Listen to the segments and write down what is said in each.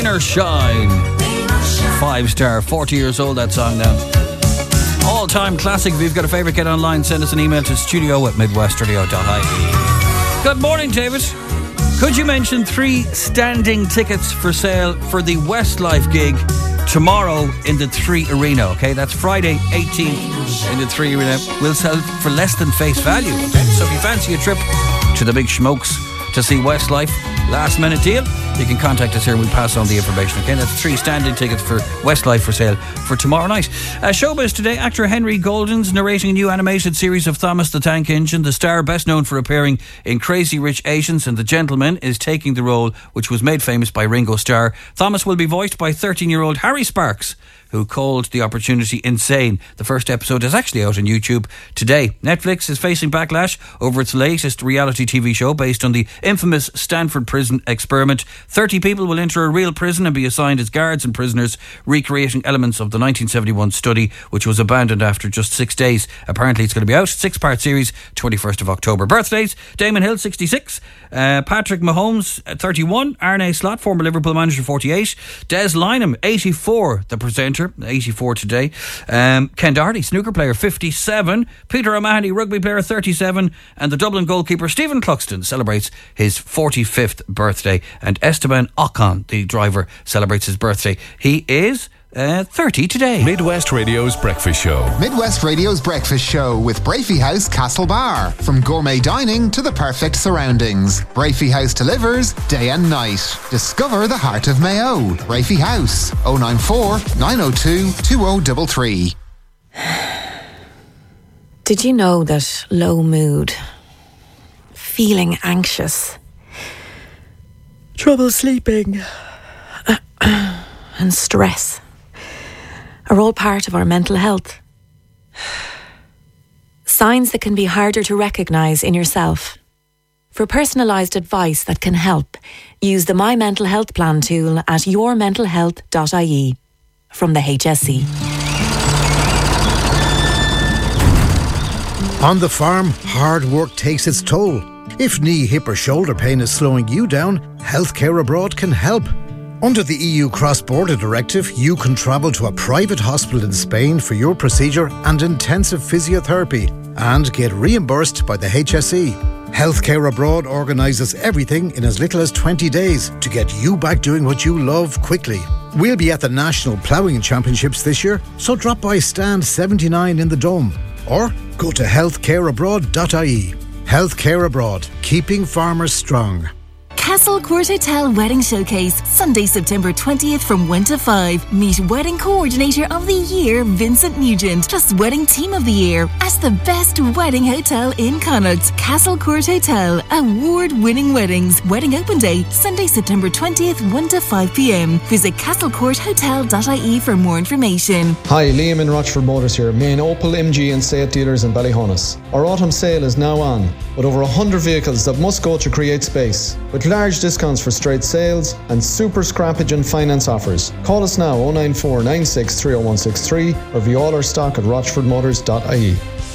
or Shine. 5-star, 40 years old, that song now. All-time classic. If you've got a favourite, get online, send us an email to studio@midwestradio.ie. Good morning, David. Could you mention 3 standing tickets for sale for the Westlife gig tomorrow in the 3 Arena? Okay, that's Friday 18th in the 3 Arena. We'll sell for less than face value. Okay? So if you fancy a trip to the Big Smokes to see Westlife, last minute deal, you can contact us here and we'll pass on the information. Okay, that's 3 standing tickets for Westlife for sale for tomorrow night. Showbiz today, actor Henry Golden's narrating a new animated series of Thomas the Tank Engine. The star, best known for appearing in Crazy Rich Asians and The Gentleman, is taking the role which was made famous by Ringo Starr. Thomas will be voiced by 13-year-old Harry Sparks, who called the opportunity insane. The first episode is actually out on YouTube today. Netflix is facing backlash over its latest reality TV show based on the infamous Stanford prison experiment. 30 people will enter a real prison and be assigned as guards and prisoners, recreating elements of the 1971 study, which was abandoned after just 6 days. Apparently it's going to be out. 6-part series, 21st of October. Birthdays: Damon Hill, 66. Patrick Mahomes, 31. Arne Slot, former Liverpool manager, 48. Des Lynam, 84. The presenter, 84 today. Ken Doherty, snooker player, 57. Peter O'Mahony, rugby player, 37. And the Dublin goalkeeper Stephen Cluxton celebrates his 45th birthday. And Esteban Ocon, the driver, celebrates his birthday. He is 30 today. Midwest Radio's Breakfast Show. Midwest Radio's Breakfast Show with Brafey House Castlebar. From gourmet dining to the perfect surroundings, Brafey House delivers day and night. Discover the heart of Mayo. Brafey House, 094 902 2033. Did you know that low mood, feeling anxious, trouble sleeping, and stress are all part of our mental health? Signs that can be harder to recognise in yourself. For personalised advice that can help, use the My Mental Health Plan tool at yourmentalhealth.ie from the HSE. On the farm, hard work takes its toll. If knee, hip or shoulder pain is slowing you down, Healthcare Abroad can help. Under the EU Cross-Border Directive, you can travel to a private hospital in Spain for your procedure and intensive physiotherapy and get reimbursed by the HSE. Healthcare Abroad organises everything in as little as 20 days to get you back doing what you love quickly. We'll be at the National Ploughing Championships this year, so drop by stand 79 in the Dome or go to healthcareabroad.ie. Healthcare Abroad, keeping farmers strong. Castle Court Hotel Wedding Showcase, Sunday, September 20th from 1 to 5. Meet Wedding Coordinator of the Year, Vincent Nugent, plus Wedding Team of the Year as the best wedding hotel in Connacht. Castle Court Hotel, award-winning weddings. Wedding Open Day, Sunday, September 20th, 1 to 5 p.m. Visit castlecourthotel.ie for more information. Hi, Liam in Rochford Motors here, main Opel, MG and Seat dealers in Ballyhonus. Our autumn sale is now on, with over 100 vehicles that must go to create space, with large discounts for straight sales and super scrappage and finance offers. Call us now 094 96 30163 or view all our stock at rochfordmotors.ie.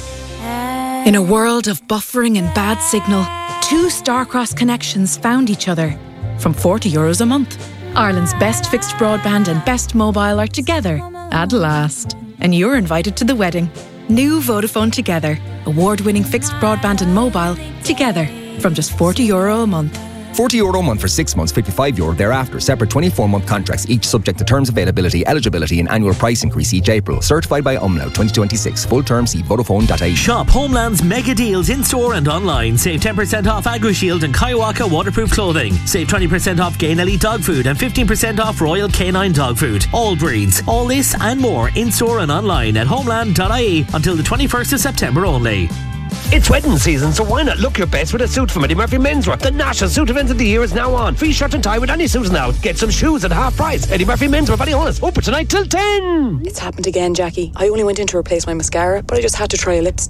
In a world of buffering and bad signal, 2 Starcross connections found each other from €40 a month. Ireland's best fixed broadband and best mobile are together at last, and you're invited to the wedding. New Vodafone Together, award-winning fixed broadband and mobile together from just €40 a month. €40 a month for 6 months, €55 thereafter. Separate 24-month contracts, each subject to terms, availability, eligibility and annual price increase each April. Certified by Umlaut 2026. Full term, see Vodafone.ie. Shop Homeland's mega deals in store and online. Save 10% off AgriShield and Kaiwaka waterproof clothing. Save 20% off Gain Elite dog food and 15% off Royal Canine dog food. All breeds. All this and more in store and online at homeland.ie until the 21st of September only. It's wedding season, so why not look your best with a suit from Eddie Murphy Menswear? The national suit event of the year is now on. Free shirt and tie with any suit now. Get some shoes at half price. Eddie Murphy Menswear, Ballyhonus. Open tonight till 10. It's happened again, Jackie. I only went in to replace my mascara, but I just had to try a lip stain.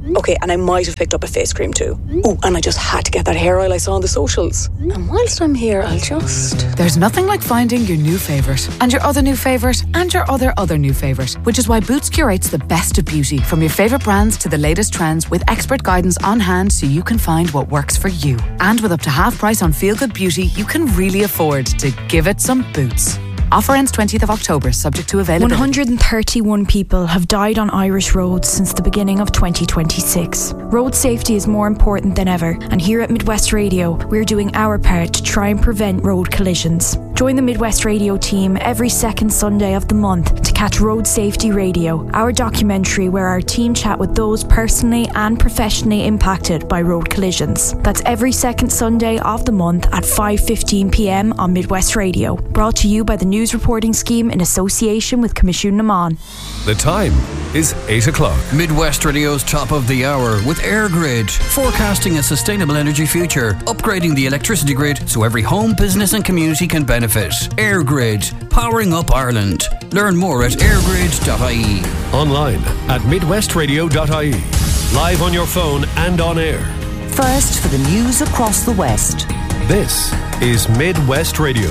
Okay, and I might have picked up a face cream too. Oh, and I just had to get that hair oil I saw on the socials. And whilst I'm here, I'll just... There's nothing like finding your new favourite, and your other new favourite, and your other new favourite, which is why Boots curates the best of beauty, from your favourite brands to the latest trends, with expert guidance on hand so you can find what works for you. And with up to half price on Feel Good Beauty, you can really afford to give it some Boots. Offer ends 20th of October, subject to availability. 131 people have died on Irish roads since the beginning of 2026. Road safety is more important than ever, and here at Midwest Radio, we're doing our part to try and prevent road collisions. Join the Midwest Radio team every second Sunday of the month to catch Road Safety Radio, our documentary where our team chat with those personally and professionally impacted by road collisions. That's every second Sunday of the month at 5:15 p.m. on Midwest Radio. Brought to you by the News Reporting Scheme in association with Comisiún na Mán. The time is 8 o'clock. Midwest Radio's top of the hour with EirGrid, forecasting a sustainable energy future, upgrading the electricity grid so every home, business and community can benefit. EirGrid, powering up Ireland. Learn more at airgrid.ie. Online at midwestradio.ie. Live on your phone and on air. First for the news across the West. This is Midwest Radio.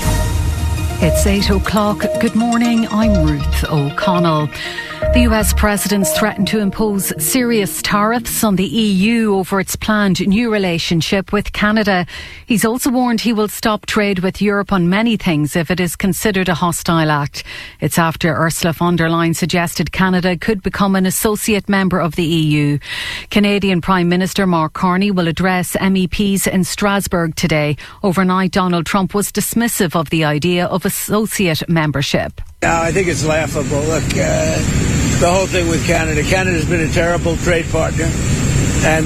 It's 8 o'clock. Good morning, I'm Ruth O'Connell. The US President's threatened to impose serious tariffs on the EU over its planned new relationship with Canada. He's also warned he will stop trade with Europe on many things if it is considered a hostile act. It's after Ursula von der Leyen suggested Canada could become an associate member of the EU. Canadian Prime Minister Mark Carney will address MEPs in Strasbourg today. Overnight, Donald Trump was dismissive of the idea of associate membership. I think it's laughable. Look, the whole thing with Canada's been a terrible trade partner, and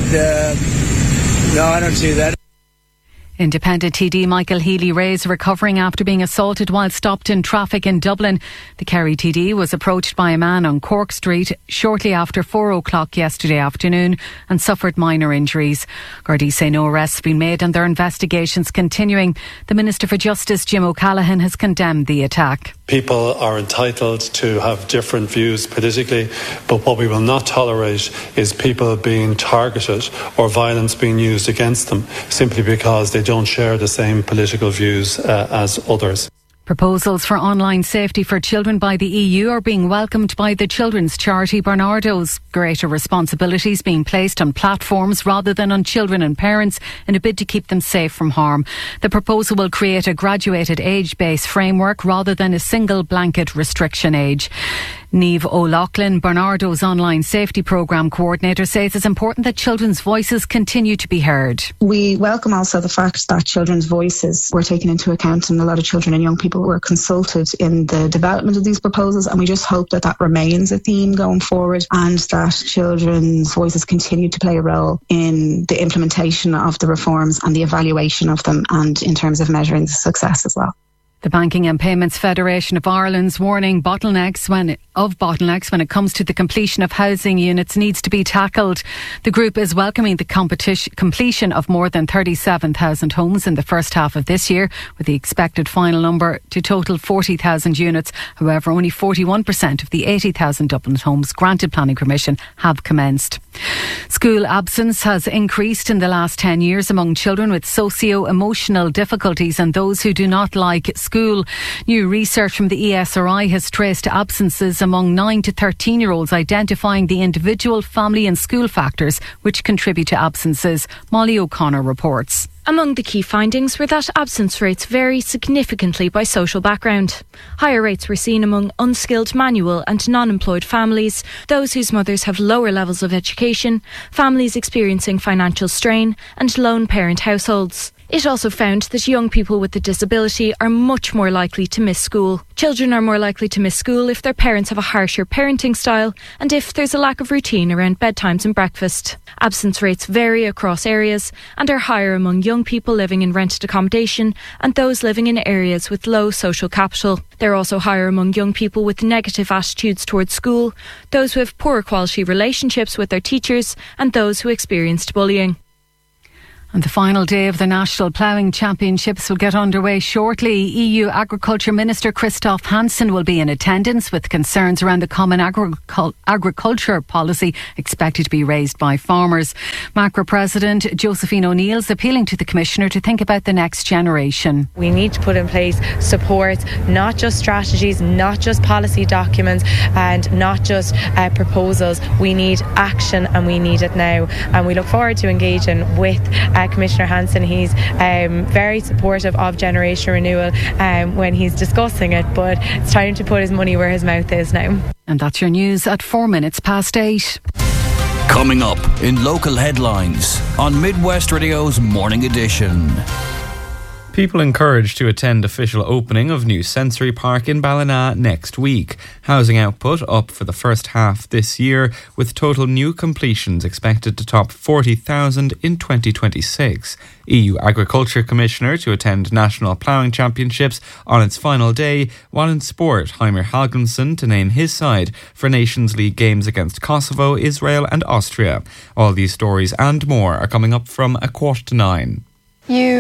no, I don't see that. Independent TD Michael Healy-Rae is recovering after being assaulted while stopped in traffic in Dublin. The Kerry TD was approached by a man on Cork Street shortly after 4 o'clock yesterday afternoon and suffered minor injuries. Gardaí say no arrests have been made and their investigations continuing. The Minister for Justice, Jim O'Callaghan, has condemned the attack. People are entitled to have different views politically, but what we will not tolerate is people being targeted or violence being used against them simply because they don't share the same political views as others. Proposals for online safety for children by the EU are being welcomed by the children's charity Barnardo's. Greater responsibilities being placed on platforms rather than on children and parents in a bid to keep them safe from harm. The proposal will create a graduated age-based framework rather than a single blanket restriction age. Niamh O'Loughlin, Barnardo's online safety programme coordinator, says it's important that children's voices continue to be heard. We welcome also the fact that children's voices were taken into account, and a lot of children and young people were consulted in the development of these proposals, and we just hope that that remains a theme going forward and that children's voices continue to play a role in the implementation of the reforms and the evaluation of them, and in terms of measuring the success as well. The Banking and Payments Federation of Ireland's warning bottlenecks when it comes to the completion of housing units needs to be tackled. The group is welcoming the completion of more than 37,000 homes in the first half of this year, with the expected final number to total 40,000 units. However, only 41% of the 80,000 Dublin homes granted planning permission have commenced. School absence has increased in the last 10 years among children with socio-emotional difficulties and those who do not like school. New research from the ESRI has traced absences among 9 to 13-year-olds, identifying the individual, family and school factors which contribute to absences. Molly O'Connor reports. Among the key findings were that absence rates vary significantly by social background. Higher rates were seen among unskilled manual and non-employed families, those whose mothers have lower levels of education, families experiencing financial strain, and lone parent households. It also found that young people with a disability are much more likely to miss school. Children are more likely to miss school if their parents have a harsher parenting style and if there's a lack of routine around bedtimes and breakfast. Absence rates vary across areas and are higher among young people living in rented accommodation and those living in areas with low social capital. They're also higher among young people with negative attitudes towards school, those who have poorer quality relationships with their teachers and those who experienced bullying. And the final day of the National Ploughing Championships will get underway shortly. EU Agriculture Minister Christoph Hansen will be in attendance, with concerns around the common agriculture policy expected to be raised by farmers. Macra President Josephine O'Neill is appealing to the Commissioner to think about the next generation. We need to put in place support, not just strategies, not just policy documents and not just proposals. We need action, and we need it now. And we look forward to engaging with Commissioner Hansen. He's very supportive of generation renewal when he's discussing it, but it's time to put his money where his mouth is now. And that's your news at 8:04. Coming up in local headlines on Midwest Radio's Morning Edition. People encouraged to attend official opening of new sensory park in Ballina next week. Housing output up for the first half this year, with total new completions expected to top 40,000 in 2026. EU Agriculture Commissioner to attend National Ploughing Championships on its final day, while in sport, Heimer Hallgrímsson to name his side for Nations League games against Kosovo, Israel and Austria. All these stories and more are coming up from 9:15.